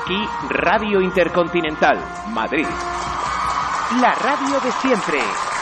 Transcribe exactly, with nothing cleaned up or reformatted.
Aquí, Radio Intercontinental, Madrid. La radio de siempre.